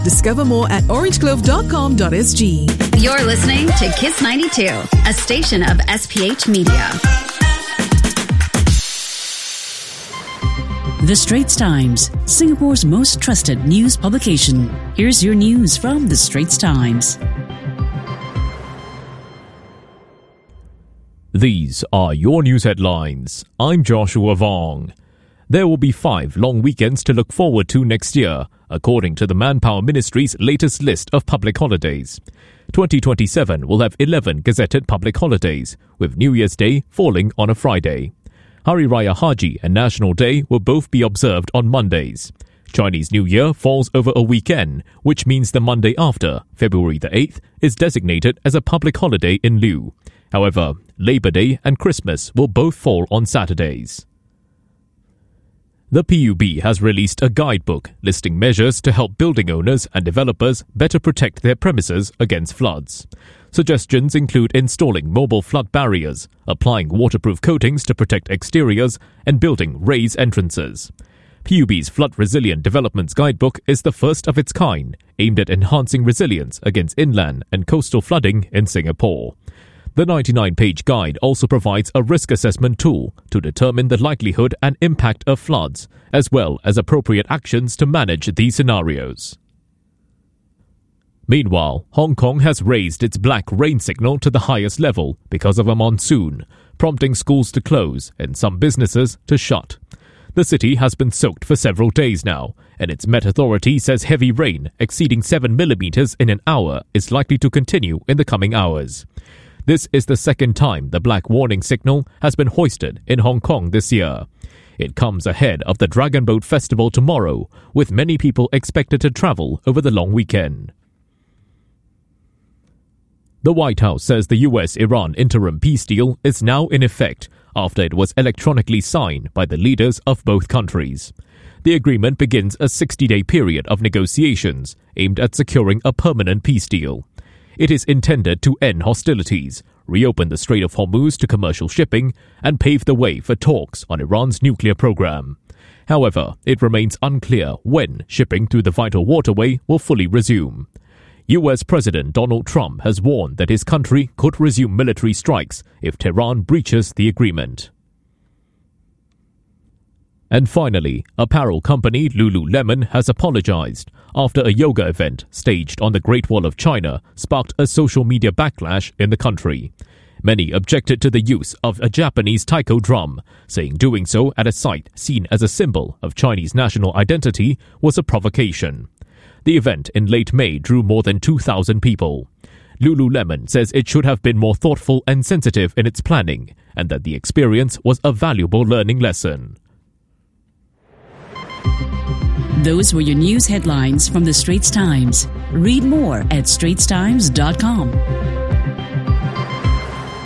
Discover more at orangeglove.com.sg. You're listening to Kiss 92, a station of SPH Media. The Straits Times, Singapore's most trusted news publication. Here's your news from The Straits Times. These are your news headlines. I'm Joshua Vong. There will be 5 long weekends to look forward to next year, according to the Manpower Ministry's latest list of public holidays. 2027 will have 11 gazetted public holidays, with New Year's Day falling on a Friday. Hari Raya Haji and National Day will both be observed on Mondays. Chinese New Year falls over a weekend, which means the Monday after, February the 8th, is designated as a public holiday in lieu. However, Labor Day and Christmas will both fall on Saturdays. The PUB has released a guidebook listing measures to help building owners and developers better protect their premises against floods. Suggestions include installing mobile flood barriers, applying waterproof coatings to protect exteriors, and building raised entrances. PUB's Flood Resilient Developments Guidebook is the first of its kind, aimed at enhancing resilience against inland and coastal flooding in Singapore. The 99-page guide also provides a risk assessment tool to determine the likelihood and impact of floods, as well as appropriate actions to manage these scenarios. Meanwhile, Hong Kong has raised its black rain signal to the highest level because of a monsoon, prompting schools to close and some businesses to shut. The city has been soaked for several days now, and its Met Authority says heavy rain exceeding 7 millimeters in an hour is likely to continue in the coming hours. This is the second time the black warning signal has been hoisted in Hong Kong this year. It comes ahead of the Dragon Boat Festival tomorrow, with many people expected to travel over the long weekend. The White House says the US-Iran interim peace deal is now in effect after it was electronically signed by the leaders of both countries. The agreement begins a 60-day period of negotiations aimed at securing a permanent peace deal. It is intended to end hostilities, reopen the Strait of Hormuz to commercial shipping, and pave the way for talks on Iran's nuclear program. However, it remains unclear when shipping through the vital waterway will fully resume. US President Donald Trump has warned that his country could resume military strikes if Tehran breaches the agreement. And finally, apparel company Lululemon has apologized after a yoga event staged on the Great Wall of China sparked a social media backlash in the country. Many objected to the use of a Japanese taiko drum, saying doing so at a site seen as a symbol of Chinese national identity was a provocation. The event in late May drew more than 2,000 people. Lululemon says it should have been more thoughtful and sensitive in its planning, and that the experience was a valuable learning lesson. Those were your news headlines from The Straits Times. Read more at straitstimes.com.